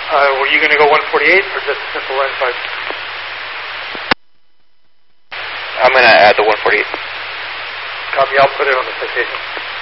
Were you going to go 148 or just simple N5? I'm going to add the 148. Copy, I'll put it on the citation.